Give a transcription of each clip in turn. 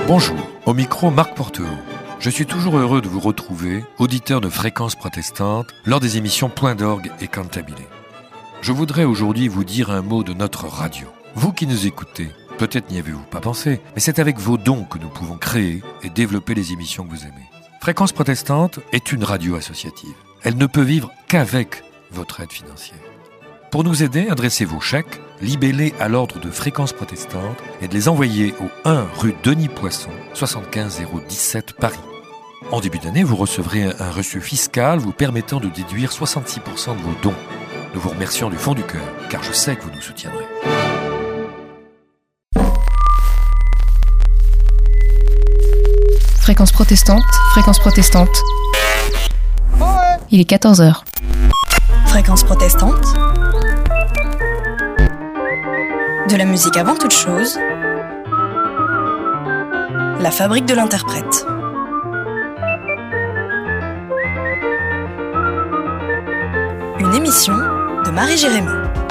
Bonjour, au micro Marc Porteau. Je suis toujours heureux de vous retrouver, auditeur de Fréquences Protestantes, lors des émissions Point d'orgue et Cantabile. Je voudrais aujourd'hui vous dire un mot de notre radio. Vous qui nous écoutez, peut-être n'y avez-vous pas pensé, mais c'est avec vos dons que nous pouvons créer et développer les émissions que vous aimez. Fréquences Protestantes est une radio associative. Elle ne peut vivre qu'avec votre aide financière. Pour nous aider, adressez vos chèques, libellés à l'ordre de Fréquences Protestantes et de les envoyer au 1 rue Denis Poisson, 75 017 Paris. En début d'année, vous recevrez un reçu fiscal vous permettant de déduire 66% de vos dons. Nous vous remercions du fond du cœur, car je sais que vous nous soutiendrez. Fréquences protestantes, fréquences protestantes. Il est 14h. Fréquences protestantes. De la musique avant toute chose. La fabrique de l'interprète. Une émission de Marie Jérémy.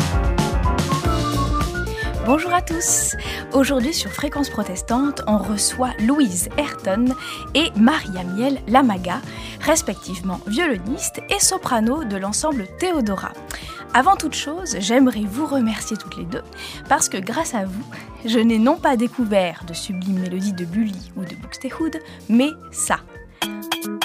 Bonjour à tous. Aujourd'hui sur Fréquences Protestantes, on reçoit Louise Ayrton et Marie-Amiel Lamaga, respectivement violoniste et soprano de l'ensemble Théodora. Avant toute chose, j'aimerais vous remercier toutes les deux, parce que grâce à vous, je n'ai non pas découvert de sublimes mélodies de Bully ou de Buxtehude, mais ça,